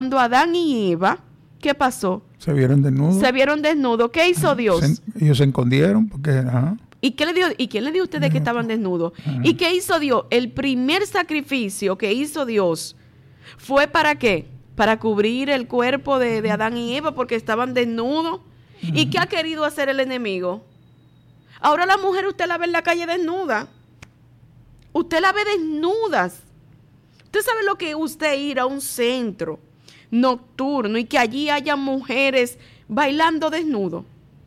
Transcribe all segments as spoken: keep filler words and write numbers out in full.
Cuando Adán y Eva, ¿qué pasó? Se vieron desnudos. Se vieron desnudos. ¿Qué hizo Dios? Se, ellos se escondieron porque... Ajá. ¿Y qué le dio? ¿Y quién le dio a ustedes que estaban desnudos? Ajá. ¿Y qué hizo Dios? El primer sacrificio que hizo Dios fue ¿para qué? Para cubrir el cuerpo de, de Adán y Eva porque estaban desnudos. Ajá. ¿Y qué ha querido hacer el enemigo? Ahora la mujer usted la ve en la calle desnuda. Usted la ve desnudas. Usted sabe lo que es usted ir a un centro nocturno y que allí haya mujeres bailando desnudo.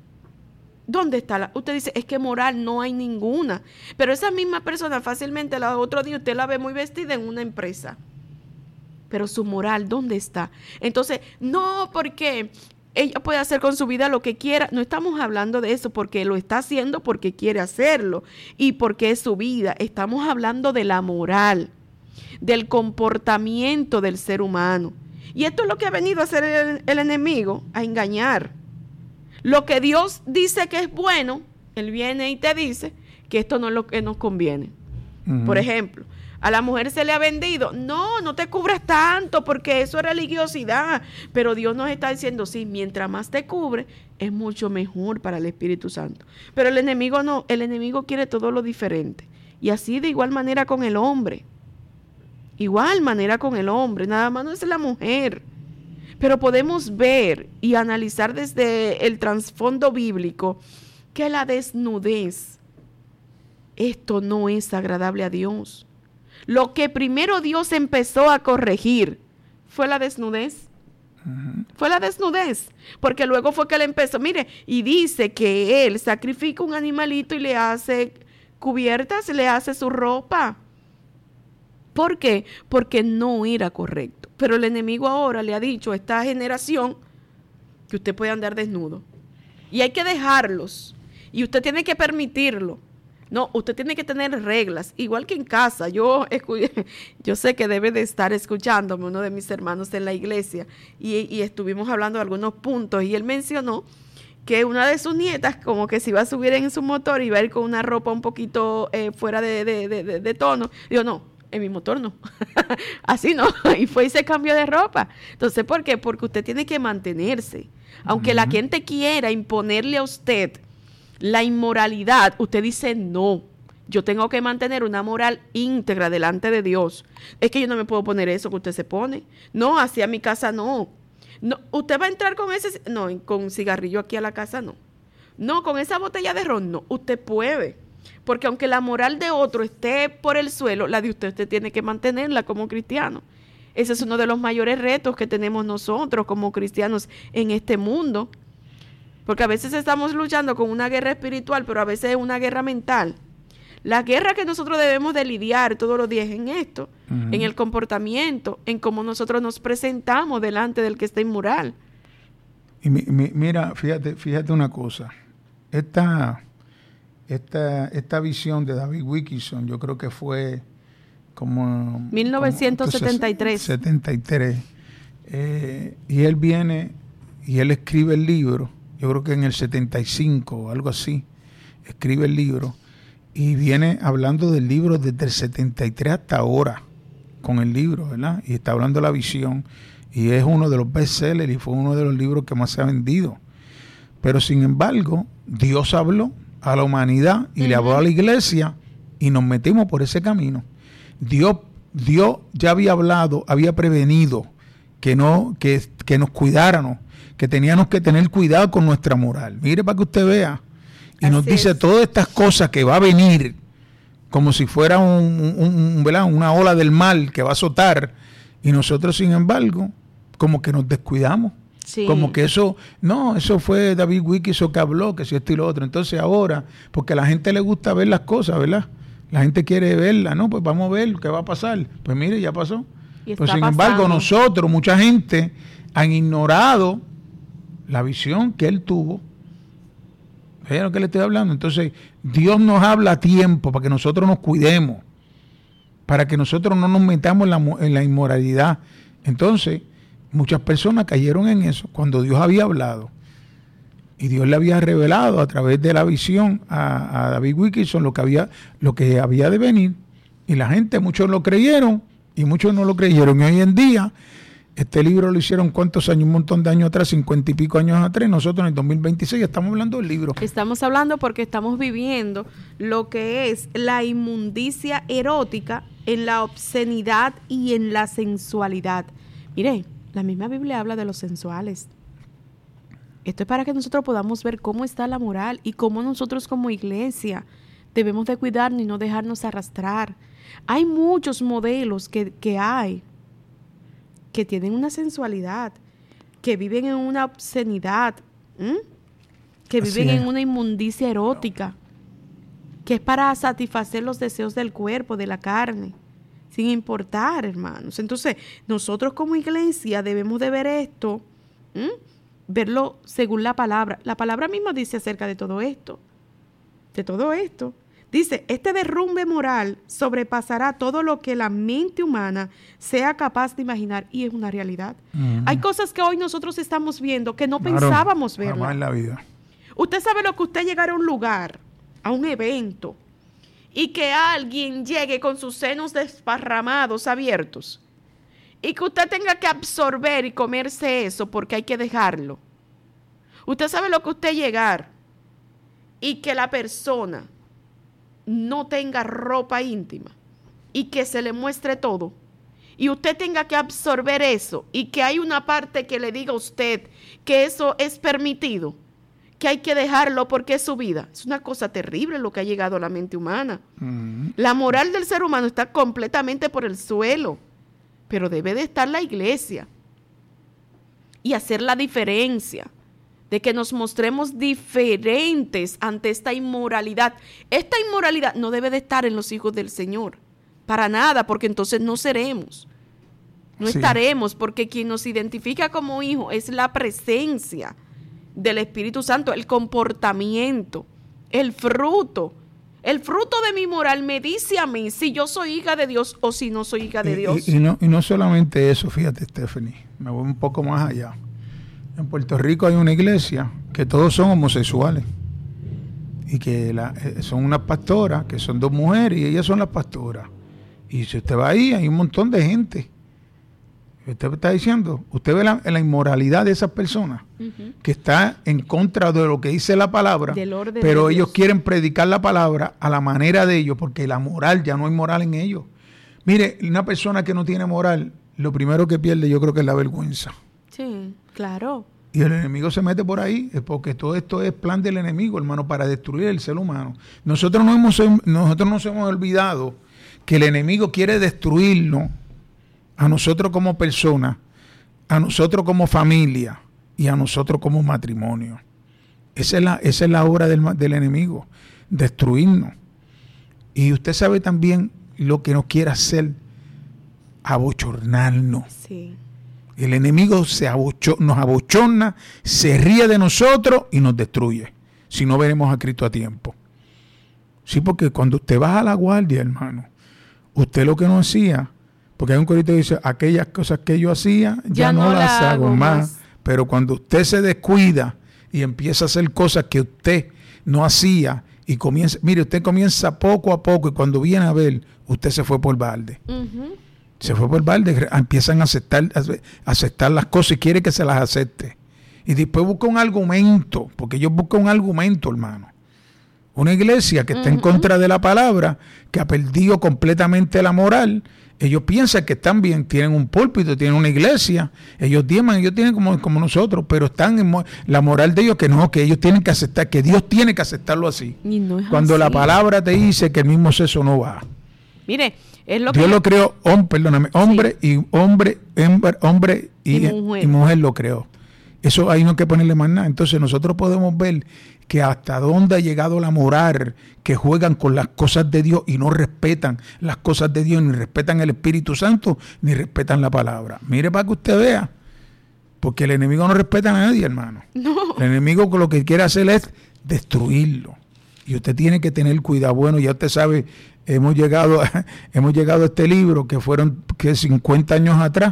¿Dónde está la? Usted dice, es que moral no hay ninguna. Pero esa misma persona fácilmente el otro día usted la ve muy vestida en una empresa. Pero su moral, ¿dónde está? Entonces, no, porque ella puede hacer con su vida lo que quiera. No estamos hablando de eso porque lo está haciendo porque quiere hacerlo y porque es su vida. Estamos hablando de la moral, del comportamiento del ser humano. Y esto es lo que ha venido a hacer el, el enemigo, a engañar. Lo que Dios dice que es bueno, Él viene y te dice que esto no es lo que nos conviene. Uh-huh. Por ejemplo, a la mujer se le ha vendido, no, no te cubras tanto porque eso es religiosidad. Pero Dios nos está diciendo, sí, mientras más te cubre, es mucho mejor para el Espíritu Santo. Pero el enemigo no, el enemigo quiere todo lo diferente. Y así de igual manera con el hombre. Igual manera con el hombre, nada más no es la mujer. Pero podemos ver y analizar desde el trasfondo bíblico que la desnudez, esto no es agradable a Dios. Lo que primero Dios empezó a corregir fue la desnudez. Uh-huh. Fue la desnudez, porque luego fue que él empezó, mire, y dice que él sacrifica un animalito y le hace cubiertas, le hace su ropa. ¿Por qué? Porque no era correcto. Pero el enemigo ahora le ha dicho a esta generación que usted puede andar desnudo. Y hay que dejarlos. Y usted tiene que permitirlo. No, usted tiene que tener reglas. Igual que en casa. Yo, yo sé que debe de estar escuchándome uno de mis hermanos en la iglesia. Y, y estuvimos hablando de algunos puntos. Y él mencionó que una de sus nietas como que se iba a subir en su motor y iba a ir con una ropa un poquito eh, fuera de, de, de, de, de tono. Digo, no. En mi motor no, así no, y fue y se cambió de ropa. Entonces, ¿por qué? Porque usted tiene que mantenerse. Aunque uh-huh. la gente quiera imponerle a usted la inmoralidad, usted dice no, yo tengo que mantener una moral íntegra delante de Dios. Es que yo no me puedo poner eso que usted se pone. No, hacia mi casa no. no. Usted va a entrar con ese, no, con cigarrillo aquí a la casa no. No, con esa botella de ron no, usted puede. Porque aunque la moral de otro esté por el suelo, la de usted, usted tiene que mantenerla como cristiano. Ese es uno de los mayores retos que tenemos nosotros como cristianos en este mundo. Porque a veces estamos luchando con una guerra espiritual, pero a veces es una guerra mental. La guerra que nosotros debemos de lidiar todos los días en esto, uh-huh. en el comportamiento, en cómo nosotros nos presentamos delante del que está inmoral. Y mi, mi, mira, fíjate, fíjate una cosa. Esta... Esta, esta visión de David Wilkerson, yo creo que fue como... mil novecientos setenta y tres. Como setenta y tres. Eh, y él viene y él escribe el libro, yo creo que en el setenta y cinco o algo así, escribe el libro y viene hablando del libro desde el setenta y tres hasta ahora, con el libro, ¿verdad? Y está hablando de la visión y es uno de los bestsellers y fue uno de los libros que más se ha vendido. Pero sin embargo, Dios habló a la humanidad y uh-huh. le habló a la iglesia y nos metimos por ese camino. Dios, Dios ya había hablado, había prevenido que no, que, que nos cuidáramos, que teníamos que tener cuidado con nuestra moral. Mire para que usted vea. Y Así nos dice es. todas estas cosas que va a venir como si fuera un, un, un, ¿verdad? una ola del mal que va a azotar. Y nosotros, sin embargo, como que nos descuidamos. Sí. Como que eso, no, eso fue David Wilkerson que habló, que si esto y lo otro. Entonces ahora, porque a la gente le gusta ver las cosas, ¿verdad? La gente quiere verlas, ¿no? Pues vamos a ver qué va a pasar. Pues mire, ya pasó. Pues sin pasando. embargo, nosotros, mucha gente, han ignorado la visión que él tuvo. ¿Vean lo que le estoy hablando? Entonces, Dios nos habla a tiempo para que nosotros nos cuidemos, para que nosotros no nos metamos en la, en la inmoralidad. Entonces, muchas personas cayeron en eso cuando Dios había hablado y Dios le había revelado a través de la visión a, a David Wilkerson lo que había lo que había de venir y la gente, muchos lo creyeron y muchos no lo creyeron y hoy en día Este libro lo hicieron ¿cuántos años? Un montón de años atrás, cincuenta y pico años atrás. Nosotros en el dos mil veintiséis estamos hablando del libro. Estamos hablando porque estamos viviendo lo que es la inmundicia erótica en la obscenidad y en la sensualidad. Mire, la misma Biblia habla de los sensuales. Esto es para que nosotros podamos ver cómo está la moral y cómo nosotros como iglesia debemos de cuidarnos y no dejarnos arrastrar. Hay muchos modelos que, que hay que tienen una sensualidad, que viven en una obscenidad, ¿m? que viven en una inmundicia erótica, que es para satisfacer los deseos del cuerpo, de la carne, sin importar, hermanos. Entonces, nosotros como iglesia debemos de ver esto, ¿m? verlo según la palabra. La palabra misma dice acerca de todo esto, de todo esto. Dice, este derrumbe moral sobrepasará todo lo que la mente humana sea capaz de imaginar, y es una realidad. Uh-huh. Hay cosas que hoy nosotros estamos viendo que no claro, pensábamos verlas. En la vida. Usted sabe lo que usted llegar a un lugar, a un evento, y que alguien llegue con sus senos desparramados, abiertos, y que usted tenga que absorber y comerse eso porque hay que dejarlo. Usted sabe lo que usted llegar y que la persona no tenga ropa íntima y que se le muestre todo y usted tenga que absorber eso y que hay una parte que le diga a usted que eso es permitido, que hay que dejarlo porque es su vida. Es una cosa terrible lo que ha llegado a la mente humana. Uh-huh. La moral del ser humano está completamente por el suelo, pero debe de estar la iglesia y hacer la diferencia de que nos mostremos diferentes ante esta inmoralidad. Esta inmoralidad no debe de estar en los hijos del Señor, para nada, porque entonces no seremos, no sí. estaremos, porque quien nos identifica como hijo es la presencia del Espíritu Santo, el comportamiento, el fruto. El fruto de mi moral me dice a mí si yo soy hija de Dios o si no soy hija de Dios. Y, y, y, no, y no solamente eso, fíjate, Stephanie, me voy un poco más allá. En Puerto Rico hay una iglesia que todos son homosexuales y que la, eh, son unas pastoras, que son dos mujeres y ellas son las pastoras. Y si usted va ahí, hay un montón de gente. Usted está diciendo, usted ve la, la inmoralidad de esas personas, uh-huh. que está en contra de lo que dice la palabra, pero ellos quieren predicar la palabra a la manera de ellos, porque la moral, ya no hay moral en ellos. Mire, una persona que no tiene moral, lo primero que pierde yo creo que es la vergüenza. Sí, claro. Y el enemigo se mete por ahí, porque todo esto es plan del enemigo, hermano, para destruir el ser humano. Nosotros, no hemos, nosotros nos hemos olvidado que el enemigo quiere destruirnos a nosotros como personas, a nosotros como familia y a nosotros como matrimonio. Esa es la, esa es la obra del, del enemigo, destruirnos. Y usted sabe también lo que nos quiere hacer, abochornarnos. Sí. El enemigo se abocho, nos abochorna, se ríe de nosotros y nos destruye, si no veremos a Cristo a tiempo. Sí, porque cuando usted baja a la guardia, hermano, usted lo que no hacía, porque hay un corito que dice, aquellas cosas que yo hacía, ya, ya no, no las la hago más. más. Pero cuando usted se descuida y empieza a hacer cosas que usted no hacía, y comienza, mire, usted comienza poco a poco, y cuando viene a ver, usted se fue por balde. Uh-huh. Se fue por balde, empiezan a aceptar, a aceptar las cosas y quiere que se las acepte. Y después busca un argumento, porque ellos buscan un argumento, hermano. Una iglesia que está uh-huh. en contra de la palabra, que ha perdido completamente la moral. Ellos piensan que están bien, tienen un púlpito, tienen una iglesia, ellos diezman, ellos tienen como, como nosotros, pero están en mo- la moral de ellos que no, que ellos tienen que aceptar, que Dios tiene que aceptarlo así. Y no es Cuando así. La palabra te dice que el mismo sexo no va. Mire, es lo Dios que lo creó, hom- perdóname, hombre sí. y hombre, hombre, hombre y, y, mujer. y mujer lo creó. Eso ahí no hay que ponerle más nada. Entonces nosotros podemos ver que hasta dónde ha llegado la moral, que juegan con las cosas de Dios y no respetan las cosas de Dios, ni respetan el Espíritu Santo, ni respetan la palabra. Mire para que usted vea, porque el enemigo no respeta a nadie, hermano. No. El enemigo lo que quiere hacer es destruirlo. Y usted tiene que tener cuidado. Bueno, ya usted sabe, hemos llegado a, hemos llegado a este libro que fueron que cincuenta años atrás,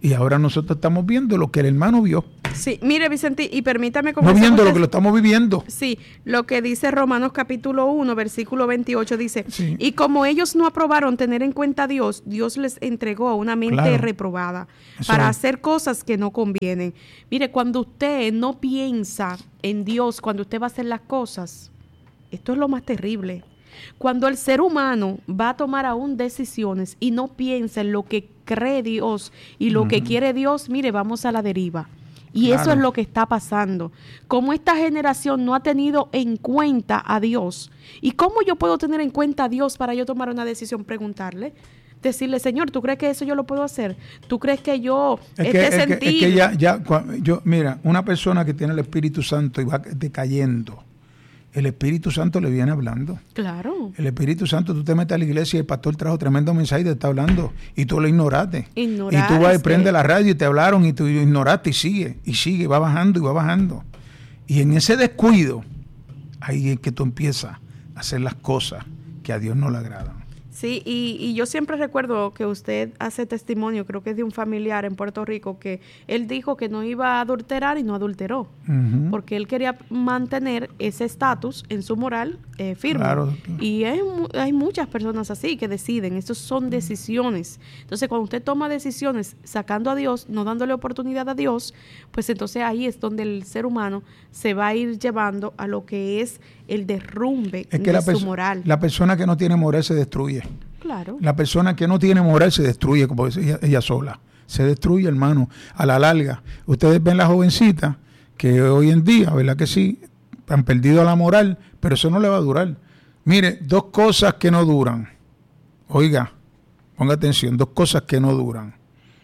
Y ahora nosotros estamos viendo lo que el hermano vio. Sí, mire Vicente, y permítame... No viendo lo que lo estamos viviendo. Sí, lo que dice Romanos capítulo uno, versículo veintiocho, dice, sí. Y como ellos no aprobaron tener en cuenta a Dios, Dios les entregó una mente claro. reprobada Eso para es. hacer cosas que no convienen. Mire, cuando usted no piensa en Dios, cuando usted va a hacer las cosas, esto es lo más terrible. Cuando el ser humano va a tomar aún decisiones y no piensa en lo que cree Dios y lo uh-huh. que quiere Dios, mire, vamos a la deriva. Y claro. eso es lo que está pasando. Como esta generación no ha tenido en cuenta a Dios. ¿Y cómo yo puedo tener en cuenta a Dios para yo tomar una decisión? Preguntarle. Decirle, Señor, ¿tú crees que eso yo lo puedo hacer? ¿Tú crees que yo es este que, es sentido? Que, es que ya, ya, yo, mira, una persona que tiene el Espíritu Santo y va decayendo, el Espíritu Santo le viene hablando. Claro. El Espíritu Santo, tú te metes a la iglesia y el pastor trajo tremendo mensaje y te está hablando y tú lo ignoraste. Ignorar, y tú vas y prendes la radio y te hablaron y tú ignoraste y sigue, y sigue, va bajando y va bajando. Y en ese descuido, ahí es que tú empiezas a hacer las cosas que a Dios no le agradan. Sí, y, y yo siempre recuerdo que usted hace testimonio, creo que es de un familiar en Puerto Rico, que él dijo que no iba a adulterar y no adulteró, uh-huh. porque él quería mantener ese estatus en su moral eh, firme. Claro. Y hay, hay muchas personas así que deciden, estos son decisiones. Entonces, cuando usted toma decisiones sacando a Dios, no dándole oportunidad a Dios, pues entonces ahí es donde el ser humano se va a ir llevando a lo que es el derrumbe es que de la su perso- moral. La persona que no tiene moral se destruye. Claro. La persona que no tiene moral se destruye, como dice ella, ella sola. Se destruye, hermano, a la larga. Ustedes ven las jovencitas que hoy en día, ¿verdad que sí? Han perdido la moral, pero eso no le va a durar. Mire, dos cosas que no duran. Oiga, ponga atención, dos cosas que no duran.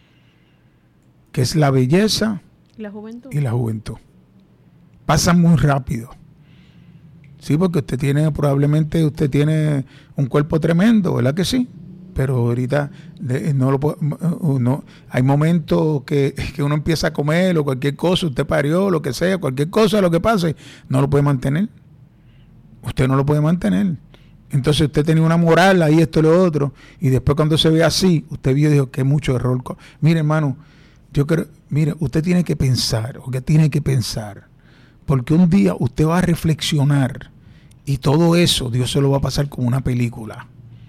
Que es la belleza y la juventud. Y la juventud. Pasan muy rápido. Sí, porque usted tiene, probablemente usted tiene un cuerpo tremendo, ¿verdad que sí? Pero ahorita de, no lo no, hay momentos que, que uno empieza a comer o cualquier cosa, usted parió, lo que sea, cualquier cosa, lo que pase, no lo puede mantener. Usted no lo puede mantener. Entonces usted tenía una moral ahí, esto y lo otro, y después cuando se ve así, usted vio y dijo que mucho error. Mire, hermano, yo creo, mire, usted tiene que pensar, o que tiene que pensar, porque un día usted va a reflexionar y todo eso Dios se lo va a pasar como una película.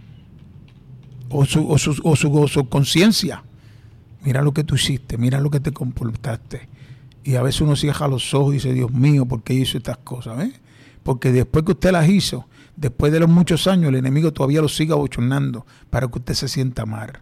O su, o su, o su, o su conciencia. Mira lo que tú hiciste, mira lo que te comportaste. Y a veces uno cierra los ojos y dice, Dios mío, ¿por qué hizo estas cosas? ¿Eh? Porque después que usted las hizo, después de los muchos años, el enemigo todavía lo sigue abochornando para que usted se sienta mal.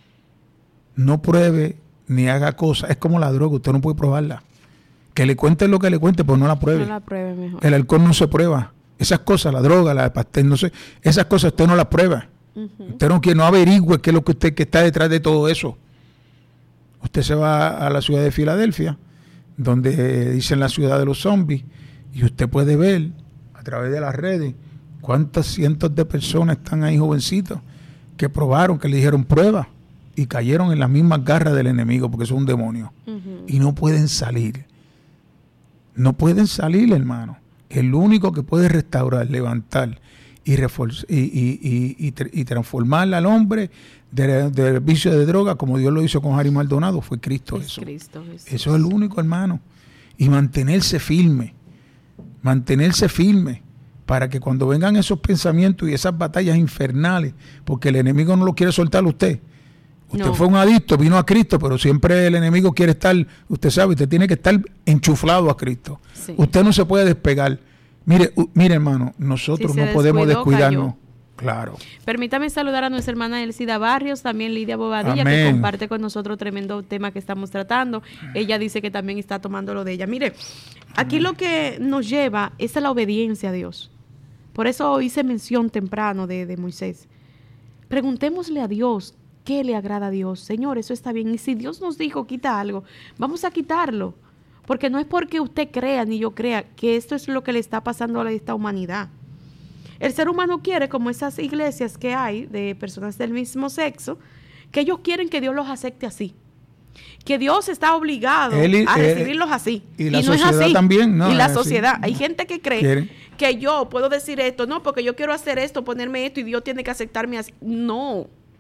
No pruebe ni haga cosas. Es como la droga, usted no puede probarla. Que le cuente lo que le cuente, pues no la pruebe. No la pruebe mejor. El alcohol no se prueba. Esas cosas, la droga, la pastel, no sé, esas cosas usted no las prueba. Uh-huh. Usted no, no averigüe qué es lo que usted que está detrás de todo eso. Usted se va a la ciudad de Filadelfia, donde dicen la ciudad de los zombies, y usted puede ver a través de las redes cuántas cientos de personas están ahí, jovencitos, que probaron, que le dijeron prueba, y cayeron en las mismas garras del enemigo, porque eso es un demonio. Uh-huh. Y no pueden salir. No pueden salir, hermano. El único que puede restaurar, levantar y, reforzar, y, y, y, y, y transformar al hombre del de, de vicio de droga, como Dios lo hizo con Harry Maldonado, fue Cristo. Es eso Cristo, Jesús. Eso es el único, hermano. Y mantenerse firme, mantenerse firme, para que cuando vengan esos pensamientos y esas batallas infernales, porque el enemigo no lo quiere soltar a usted. Usted no. fue un adicto, vino a Cristo, pero siempre el enemigo quiere estar, usted sabe, usted tiene que estar enchuflado a Cristo. Sí. Usted no se puede despegar. Mire, uh, mire hermano, nosotros si no podemos descuidarnos. Cayó. Claro. Permítame saludar a nuestra hermana Elcida Barrios, también Lidia Bobadilla, Amén. Que comparte con nosotros tremendo tema que estamos tratando. Ella dice que también está tomando lo de ella. Mire, aquí Amén. Lo que nos lleva es a la obediencia a Dios. Por eso hice mención temprano de, de Moisés. Preguntémosle a Dios qué le agrada a Dios. Señor, eso está bien. Y si Dios nos dijo, quita algo, vamos a quitarlo. Porque no es porque usted crea ni yo crea que esto es lo que le está pasando a esta humanidad. El ser humano quiere, como esas iglesias que hay de personas del mismo sexo, que ellos quieren que Dios los acepte así. Que Dios está obligado y, a recibirlos así. Y la y no sociedad es así. también. No, y la es sociedad. así. Hay gente que cree ¿Quiere? Que yo puedo decir esto, no, porque yo quiero hacer esto, ponerme esto y Dios tiene que aceptarme así. No.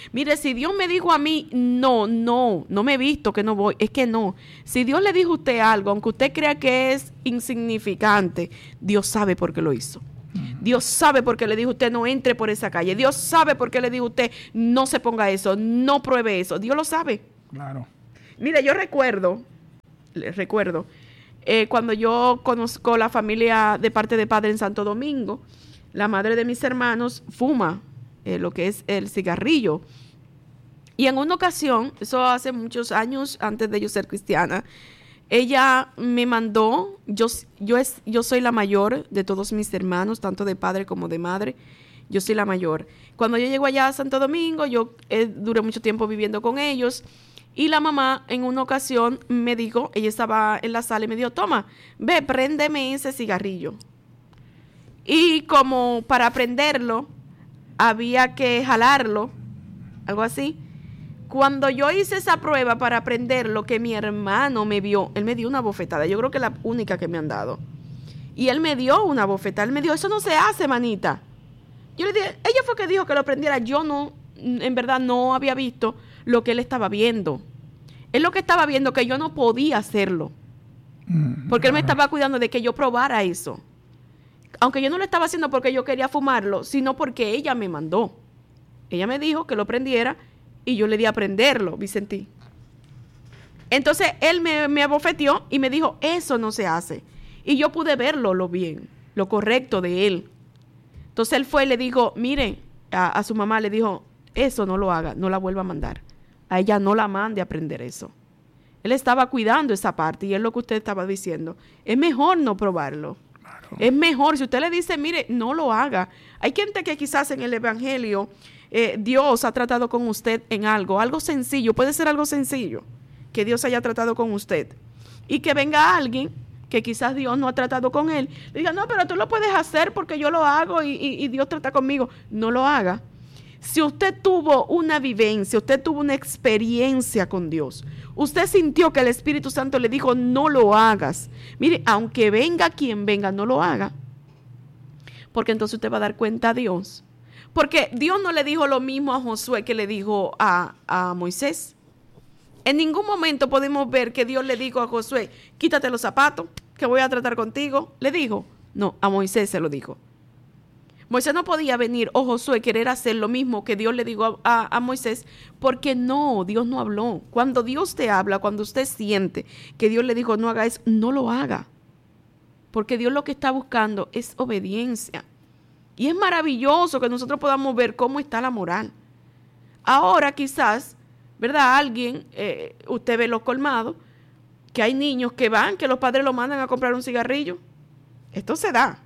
Mire, si Dios me dijo a mí, no, no, no me he visto que no voy, es que no. Si Dios le dijo a usted algo, aunque usted crea que es insignificante, Dios sabe por qué lo hizo. Dios sabe por qué le dijo a usted no entre por esa calle. Dios sabe por qué le dijo a usted no se ponga eso, no pruebe eso. Dios lo sabe. Claro. Mire, yo recuerdo, recuerdo, eh, cuando yo conozco la familia de parte de padre en Santo Domingo, la madre de mis hermanos fuma eh, lo que es el cigarrillo. Y en una ocasión, eso hace muchos años antes de yo ser cristiana, ella me mandó, yo, yo, es, yo soy la mayor de todos mis hermanos, tanto de padre como de madre, yo soy la mayor. Cuando yo llego allá a Santo Domingo, yo eh, duré mucho tiempo viviendo con ellos, y la mamá en una ocasión me dijo, ella estaba en la sala y me dijo, toma, ve, préndeme ese cigarrillo. Y como para prenderlo, había que jalarlo, algo así. Cuando yo hice esa prueba para aprenderlo, que mi hermano me vio, él me dio una bofetada, yo creo que es la única que me han dado. Y él me dio una bofetada, él me dijo, eso no se hace, manita. Yo le dije, ella fue que dijo que lo aprendiera, yo no, en verdad no había visto lo que él estaba viendo. Él lo que estaba viendo que yo no podía hacerlo, porque él me estaba cuidando de que yo probara eso. Aunque yo no lo estaba haciendo porque yo quería fumarlo, sino porque ella me mandó. Ella me dijo que lo prendiera, y yo le di a prenderlo, Vicentí. Entonces, él me, me abofeteó y me dijo, eso no se hace. Y yo pude verlo, lo bien, lo correcto de él. Entonces, él fue y le dijo, mire, a, a su mamá le dijo, eso no lo haga, no la vuelva a mandar. A ella no la mande a aprender eso. Él estaba cuidando esa parte y es lo que usted estaba diciendo. Es mejor no probarlo. Claro. Es mejor, si usted le dice, mire, no lo haga. Hay gente que quizás en el evangelio Eh, Dios ha tratado con usted en algo, algo sencillo, puede ser algo sencillo, que Dios haya tratado con usted, y que venga alguien que quizás Dios no ha tratado con él, le diga, no, pero tú lo puedes hacer porque yo lo hago y, y, y Dios trata conmigo. No lo haga. Si usted tuvo una vivencia, usted tuvo una experiencia con Dios, usted sintió que el Espíritu Santo le dijo, no lo hagas. Mire, aunque venga quien venga, no lo haga, porque entonces usted va a dar cuenta a Dios. Porque Dios no le dijo lo mismo a Josué que le dijo a, a Moisés. En ningún momento podemos ver que Dios le dijo a Josué, quítate los zapatos, que voy a tratar contigo. Le dijo, no, a Moisés se lo dijo. Moisés no podía venir, o Josué querer hacer lo mismo que Dios le dijo a, a, a Moisés, porque no, Dios no habló. Cuando Dios te habla, cuando usted siente que Dios le dijo no haga eso, no lo haga. Porque Dios lo que está buscando es obediencia. Y es maravilloso que nosotros podamos ver cómo está la moral. Ahora quizás, ¿verdad? Alguien, eh, usted ve los colmados, que hay niños que van, que los padres lo mandan a comprar un cigarrillo. Esto se da.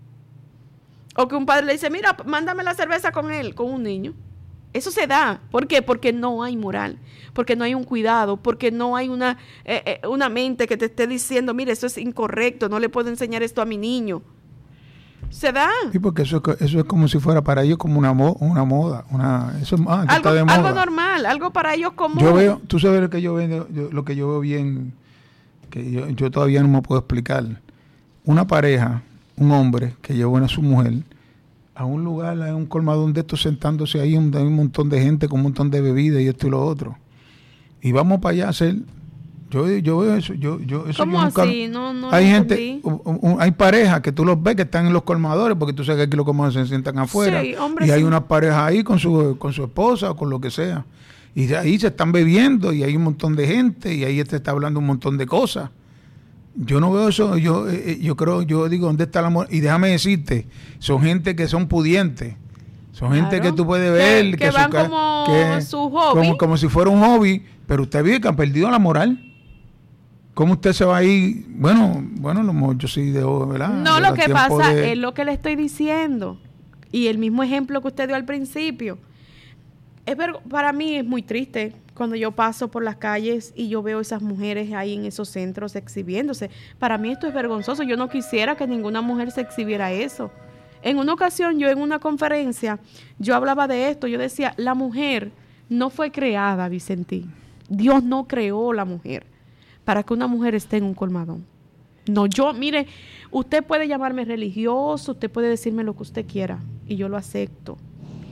O que un padre le dice, mira, mándame la cerveza con él, con un niño. Eso se da. ¿Por qué? Porque no hay moral, porque no hay un cuidado, porque no hay una, eh, eh, una mente que te esté diciendo, mire, eso es incorrecto, no le puedo enseñar esto a mi niño. Se da. Sí, porque eso, eso es como si fuera para ellos como una, mo una moda. Una, eso, ah, algo, está de moda. Algo normal, algo para ellos común. Yo veo, tú sabes lo que yo veo, yo, lo que yo veo bien, que yo, yo todavía no me puedo explicar. Una pareja, un hombre que llevó a su mujer a un lugar, a un colmadón de estos, sentándose ahí, un, hay un montón de gente con un montón de bebidas y esto y lo otro. Y vamos para allá a hacer... Yo, yo veo eso, yo, yo, eso ¿Cómo yo nunca, así? No, no hay gente, un, un, hay parejas que tú los ves que están en los colmadores, porque tú sabes que aquí los colmadores se sientan afuera, sí, hombre, y hay sí. unas parejas ahí con su, con su esposa o con lo que sea, y de ahí se están bebiendo, y hay un montón de gente, y ahí este está hablando un montón de cosas. Yo no veo eso, yo, eh, yo creo, yo digo, ¿dónde está el amor? Y déjame decirte, son gente que son pudientes. Son claro. gente que tú puedes ver que, que, que van su, como que, su hobby, como, como si fuera un hobby, pero usted ve que han perdido la moral. ¿Cómo usted se va a ir? Bueno, bueno, yo sí de ¿verdad? No, de lo que pasa de... es lo que le estoy diciendo. Y el mismo ejemplo que usted dio al principio. Es ver, para mí es muy triste cuando yo paso por las calles y yo veo esas mujeres ahí en esos centros exhibiéndose. Para mí esto es vergonzoso. Yo no quisiera que ninguna mujer se exhibiera eso. En una ocasión, yo en una conferencia, yo hablaba de esto. Yo decía, la mujer no fue creada, Vicentí. Dios no creó la mujer para que una mujer esté en un colmadón. No, yo, mire, usted puede llamarme religioso, usted puede decirme lo que usted quiera, y yo lo acepto.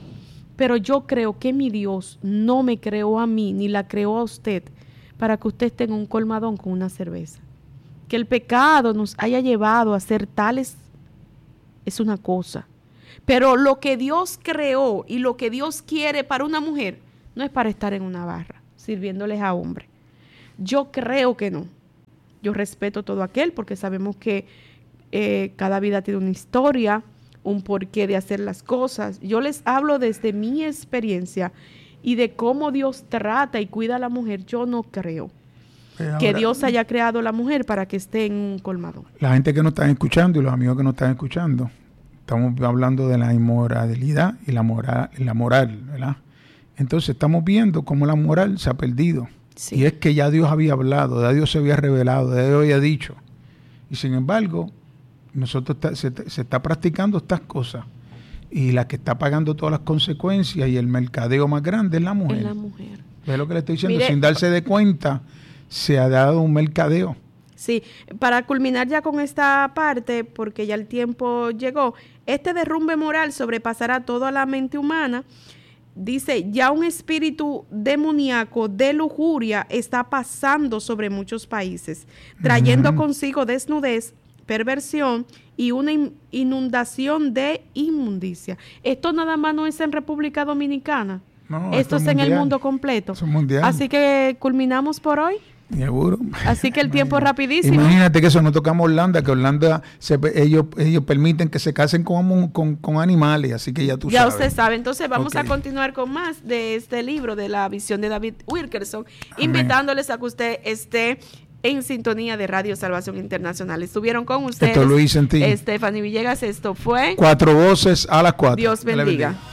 Pero yo creo que mi Dios no me creó a mí, ni la creó a usted, para que usted esté en un colmadón con una cerveza. Que el pecado nos haya llevado a ser tales es una cosa. Pero lo que Dios creó y lo que Dios quiere para una mujer no es para estar en una barra sirviéndoles a hombres. Yo creo que no. Yo respeto todo aquel porque sabemos que eh, cada vida tiene una historia, un porqué de hacer las cosas. Yo les hablo desde mi experiencia y de cómo Dios trata y cuida a la mujer. Yo no creo ahora, que Dios haya creado a la mujer para que esté en un colmadón. La gente que nos está escuchando y los amigos que nos están escuchando, estamos hablando de la inmoralidad y la moral, la moral, ¿verdad? Entonces estamos viendo cómo la moral se ha perdido. Sí. Y es que ya Dios había hablado, ya Dios se había revelado, ya Dios había dicho. Y sin embargo, nosotros está, se, se está practicando estas cosas. Y la que está pagando todas las consecuencias y el mercadeo más grande es la mujer. Es la mujer. Es lo que le estoy diciendo. Mire, sin darse de cuenta, se ha dado un mercadeo. Sí, para culminar ya con esta parte, porque ya el tiempo llegó, este derrumbe moral sobrepasará toda la mente humana. Dice, ya un espíritu demoníaco de lujuria está pasando sobre muchos países, trayendo uh-huh. consigo desnudez, perversión y una in- inundación de inmundicia. Esto nada más no es en República Dominicana, no, esto, esto es mundial. En el mundo completo. Es mundial. Así que culminamos por hoy. Seguro. Así que el tiempo es rapidísimo. Imagínate que eso no tocamos Holanda, que Holanda se, ellos ellos permiten que se casen con, con, con animales, así que ya tú ya sabes. Ya usted sabe. Entonces vamos okay. a continuar con más de este libro de la visión de David Wilkerson, Amén. Invitándoles a que usted esté en sintonía de Radio Salvación Internacional. Estuvieron con ustedes esto Luis Sentí. Stephanie Villegas. Esto fue Cuatro Voces a las Cuatro. Dios bendiga.